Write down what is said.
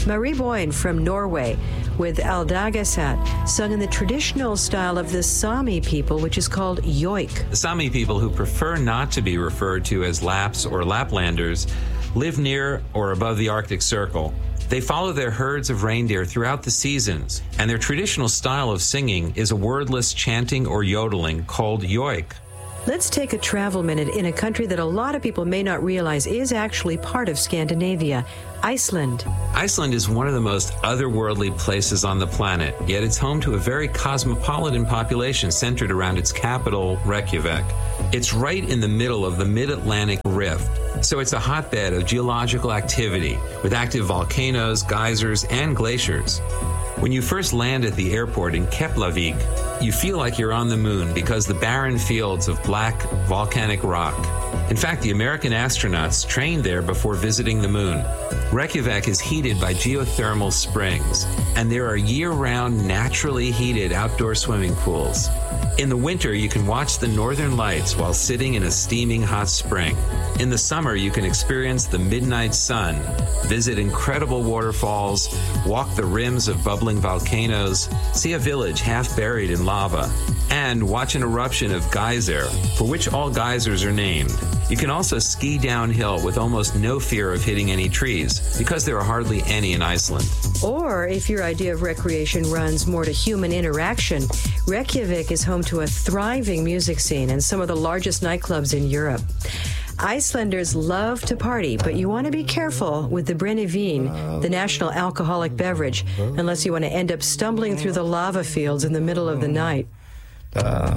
Marie Boyne from Norway with Aldagasat, sung in the traditional style of the Sami people, which is called joik. The Sami people, who prefer not to be referred to as Laps or Laplanders, live near or above the Arctic Circle. They follow their herds of reindeer throughout the seasons, and their traditional style of singing is a wordless chanting or yodeling called joik. Let's take a travel minute in a country that a lot of people may not realize is actually part of Scandinavia, Iceland. Iceland is one of the most otherworldly places on the planet, yet it's home to a very cosmopolitan population centered around its capital, Reykjavik. It's right in the middle of the Mid-Atlantic Rift, so it's a hotbed of geological activity with active volcanoes, geysers, and glaciers. When you first land at the airport in Keflavik, you feel like you're on the moon because the barren fields of black volcanic rock. In fact, the American astronauts trained there before visiting the moon. Reykjavik is heated by geothermal springs, and there are year-round naturally heated outdoor swimming pools. In the winter, you can watch the northern lights while sitting in a steaming hot spring. In the summer, you can experience the midnight sun, visit incredible waterfalls, walk the rims of bubbling volcanoes, see a village half buried in lava, and watch an eruption of geyser, for which all geysers are named. You can also ski downhill with almost no fear of hitting any trees, because there are hardly any in Iceland. Or, if your idea of recreation runs more to human interaction, Reykjavik is home to a thriving music scene and some of the largest nightclubs in Europe. Icelanders love to party, but you want to be careful with the brennivin, the national alcoholic beverage, unless you want to end up stumbling through the lava fields in the middle of the night.